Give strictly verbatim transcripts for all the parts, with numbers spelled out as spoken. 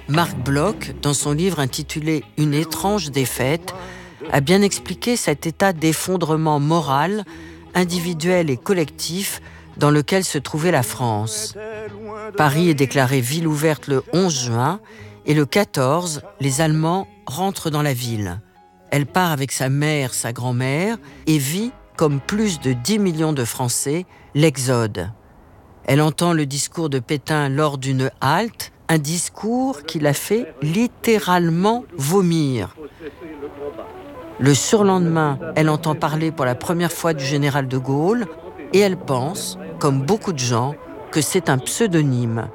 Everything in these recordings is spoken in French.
Marc Bloch, dans son livre intitulé « Une étrange défaite », a bien expliqué cet état d'effondrement moral, individuel et collectif dans lequel se trouvait la France. Paris est déclarée ville ouverte le onze juin et le quatorze, les Allemands rentrent dans la ville. Elle part avec sa mère, sa grand-mère et vit, comme plus de dix millions de Français, l'exode. Elle entend le discours de Pétain lors d'une halte, un discours qui la fait littéralement vomir. Le surlendemain, elle entend parler pour la première fois du général de Gaulle et elle pense, comme beaucoup de gens, que c'est un pseudonyme.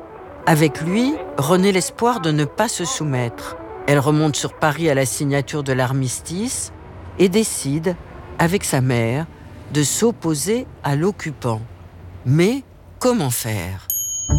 Avec lui, renaît l'espoir de ne pas se soumettre. Elle remonte sur Paris à la signature de l'armistice et décide, avec sa mère, de s'opposer à l'occupant. Mais comment faire ?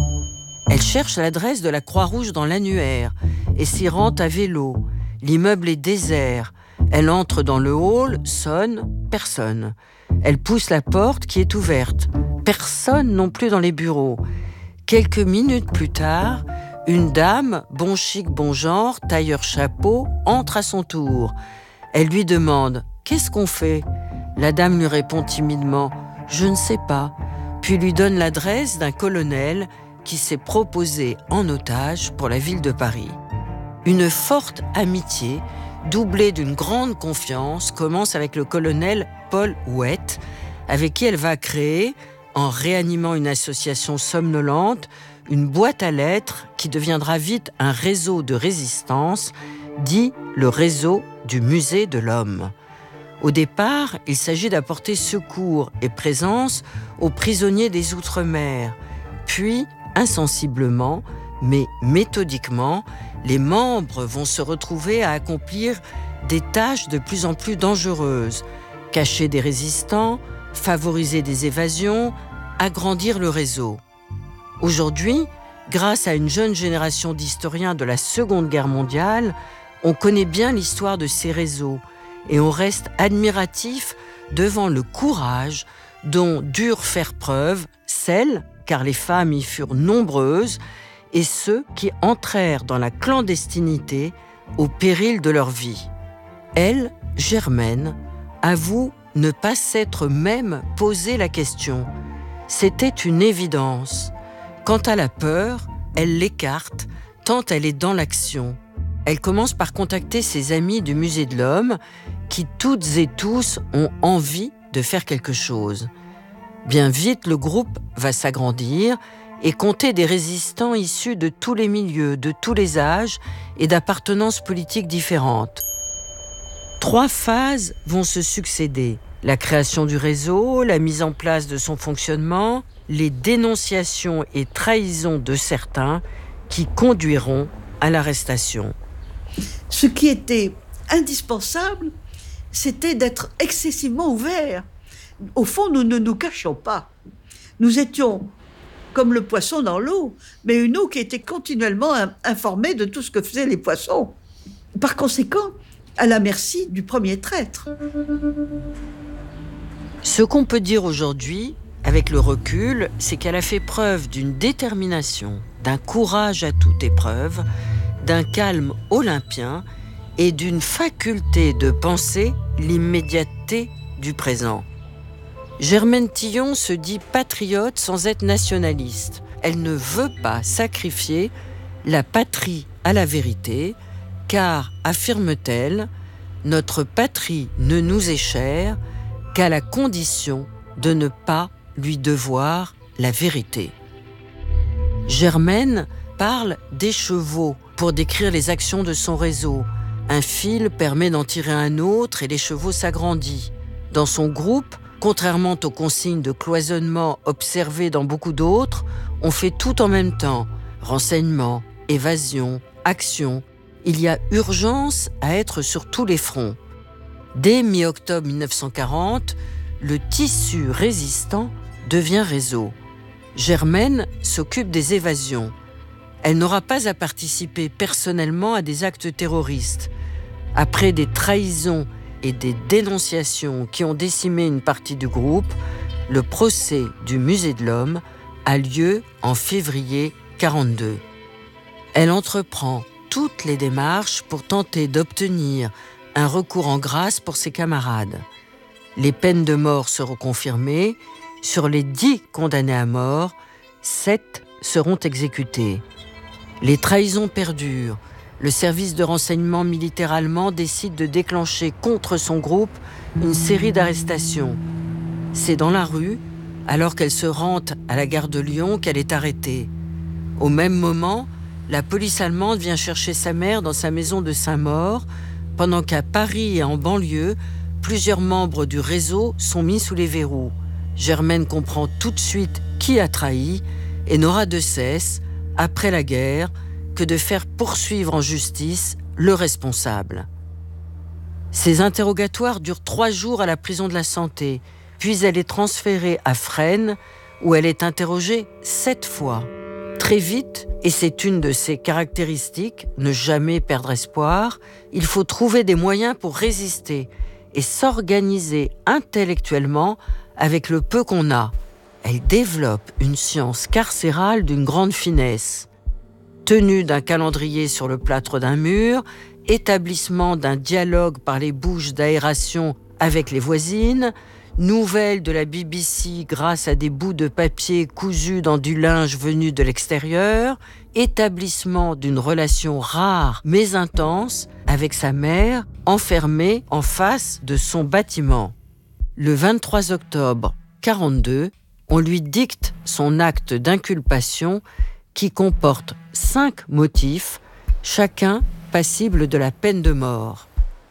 Elle cherche l'adresse de la Croix-Rouge dans l'annuaire et s'y rend à vélo. L'immeuble est désert. Elle entre dans le hall, sonne, personne. Elle pousse la porte qui est ouverte. Personne non plus dans les bureaux. Quelques minutes plus tard, une dame, bon chic, bon genre, tailleur chapeau, entre à son tour. Elle lui demande « Qu'est-ce qu'on fait ?» La dame lui répond timidement « Je ne sais pas », puis lui donne l'adresse d'un colonel qui s'est proposé en otage pour la ville de Paris. Une forte amitié, doublée d'une grande confiance, commence avec le colonel Paul Houette, avec qui elle va créer, en réanimant une association somnolente, une boîte à lettres qui deviendra vite un réseau de résistance, dit le réseau du Musée de l'Homme. Au départ, il s'agit d'apporter secours et présence aux prisonniers des Outre-mer. Puis, insensiblement, mais méthodiquement, les membres vont se retrouver à accomplir des tâches de plus en plus dangereuses. Cacher des résistants, favoriser des évasions, agrandir le réseau. Aujourd'hui, grâce à une jeune génération d'historiens de la Seconde Guerre mondiale, on connaît bien l'histoire de ces réseaux et on reste admiratif devant le courage dont durent faire preuve celles, car les femmes y furent nombreuses, et ceux qui entrèrent dans la clandestinité au péril de leur vie. Elle, Germaine, avoue ne pas s'être même posé la question. C'était une évidence. Quant à la peur, elle l'écarte, tant elle est dans l'action. Elle commence par contacter ses amis du Musée de l'Homme, qui toutes et tous ont envie de faire quelque chose. Bien vite, le groupe va s'agrandir et compter des résistants issus de tous les milieux, de tous les âges et d'appartenances politiques différentes. Trois phases vont se succéder. La création du réseau, la mise en place de son fonctionnement, les dénonciations et trahisons de certains qui conduiront à l'arrestation. Ce qui était indispensable, c'était d'être excessivement ouvert. Au fond, nous ne nous cachions pas. Nous étions comme le poisson dans l'eau, mais une eau qui était continuellement informée de tout ce que faisaient les poissons. Par conséquent, à la merci du premier traître. Ce qu'on peut dire aujourd'hui, avec le recul, c'est qu'elle a fait preuve d'une détermination, d'un courage à toute épreuve, d'un calme olympien et d'une faculté de penser l'immédiateté du présent. Germaine Tillon se dit patriote sans être nationaliste. Elle ne veut pas sacrifier la patrie à la vérité, car, affirme-t-elle, notre patrie ne nous est chère qu'à la condition de ne pas lui devoir la vérité. Germaine parle d'écheveau pour décrire les actions de son réseau. Un fil permet d'en tirer un autre et l'écheveau s'agrandit. Dans son groupe, contrairement aux consignes de cloisonnement observées dans beaucoup d'autres, on fait tout en même temps. Renseignement, évasion, action. Il y a urgence à être sur tous les fronts. Dès mi-octobre mille neuf cent quarante, le tissu résistant devient réseau. Germaine s'occupe des évasions. Elle n'aura pas à participer personnellement à des actes terroristes. Après des trahisons et des dénonciations qui ont décimé une partie du groupe, le procès du Musée de l'Homme a lieu en février mille neuf cent quarante-deux. Elle entreprend toutes les démarches pour tenter d'obtenir un recours en grâce pour ses camarades. Les peines de mort seront confirmées. Sur les dix condamnés à mort, sept seront exécutés. Les trahisons perdurent. Le service de renseignement militaire allemand décide de déclencher contre son groupe une série d'arrestations. C'est dans la rue, alors qu'elle se rend à la gare de Lyon, qu'elle est arrêtée. Au même moment, la police allemande vient chercher sa mère dans sa maison de Saint-Maur, pendant qu'à Paris et en banlieue, plusieurs membres du réseau sont mis sous les verrous. Germaine comprend tout de suite qui a trahi et n'aura de cesse, après la guerre, que de faire poursuivre en justice le responsable. Ces interrogatoires durent trois jours à la prison de la Santé, puis elle est transférée à Fresnes, où elle est interrogée sept fois. Très vite, et c'est une de ses caractéristiques, ne jamais perdre espoir, il faut trouver des moyens pour résister et s'organiser intellectuellement avec le peu qu'on a. Elle développe une science carcérale d'une grande finesse. Tenue d'un calendrier sur le plâtre d'un mur, établissement d'un dialogue par les bouches d'aération avec les voisines, nouvelles de la B B C grâce à des bouts de papier cousus dans du linge venu de l'extérieur, établissement d'une relation rare mais intense avec sa mère, enfermée en face de son bâtiment. Le vingt-trois octobre quarante-deux, on lui dicte son acte d'inculpation qui comporte cinq motifs, chacun passible de la peine de mort.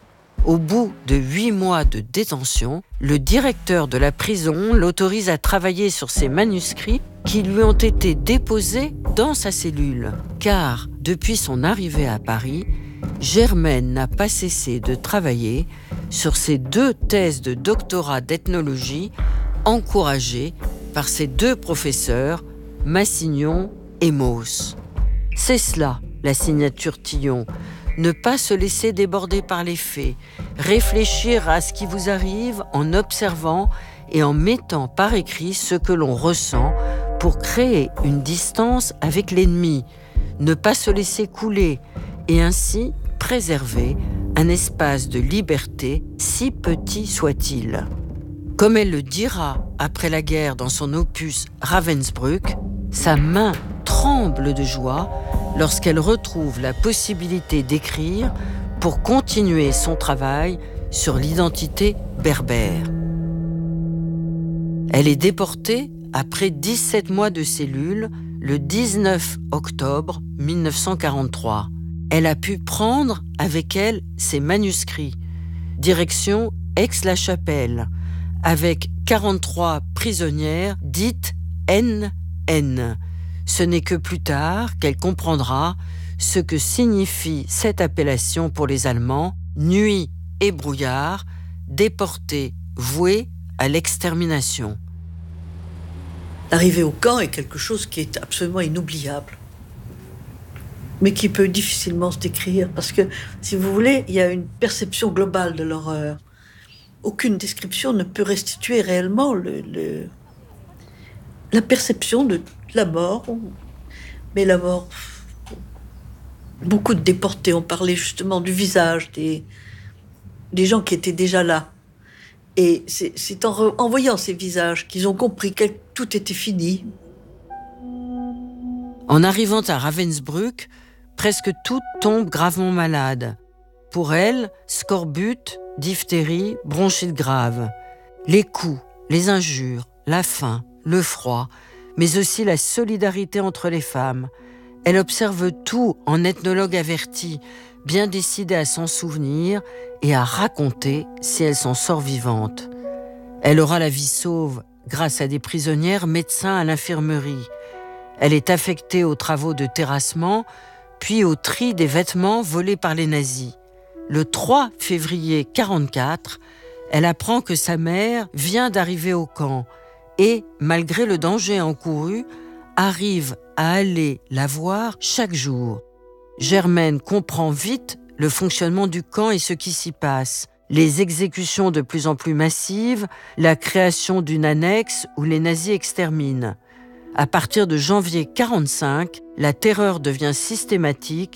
Au bout de huit mois de détention, le directeur de la prison l'autorise à travailler sur ses manuscrits qui lui ont été déposés dans sa cellule. Car, depuis son arrivée à Paris, Germaine n'a pas cessé de travailler sur ses deux thèses de doctorat d'ethnologie encouragées par ses deux professeurs, Massignon et Mauss. C'est cela, la signature Tillon. Ne pas se laisser déborder par les faits, réfléchir à ce qui vous arrive en observant et en mettant par écrit ce que l'on ressent pour créer une distance avec l'ennemi, ne pas se laisser couler et ainsi préserver un espace de liberté, si petit soit-il. Comme elle le dira après la guerre dans son opus Ravensbrück, sa main tremble de joie lorsqu'elle retrouve la possibilité d'écrire pour continuer son travail sur l'identité berbère. Elle est déportée après dix-sept mois de cellule le dix-neuf octobre mille neuf cent quarante-trois. Elle a pu prendre avec elle ses manuscrits. Direction Aix-la-Chapelle, avec quarante-trois prisonnières dites N N. Ce n'est que plus tard qu'elle comprendra ce que signifie cette appellation pour les Allemands, nuit et brouillard, déportés, voués à l'extermination. L'arrivée au camp est quelque chose qui est absolument inoubliable, mais qui peut difficilement se décrire, parce que, si vous voulez, il y a une perception globale de l'horreur. Aucune description ne peut restituer réellement le, le, la perception de la mort. Mais la mort, beaucoup de déportés ont parlé justement du visage des, des gens qui étaient déjà là. Et c'est, c'est en, re, en voyant ces visages qu'ils ont compris que tout était fini. En arrivant à Ravensbrück, presque toutes tombent gravement malades. Pour elles, scorbut, diphtérie, bronchite grave. Les coups, les injures, la faim, le froid, mais aussi la solidarité entre les femmes. Elle observe tout en ethnologue avertie, bien décidée à s'en souvenir et à raconter si elle s'en sort vivante. Elle aura la vie sauve grâce à des prisonnières médecins à l'infirmerie. Elle est affectée aux travaux de terrassement, puis au tri des vêtements volés par les nazis. Le trois février quarante-quatre, elle apprend que sa mère vient d'arriver au camp et, malgré le danger encouru, arrive à aller la voir chaque jour. Germaine comprend vite le fonctionnement du camp et ce qui s'y passe. Les exécutions de plus en plus massives, la création d'une annexe où les nazis exterminent. À partir de janvier quarante-cinq, la terreur devient systématique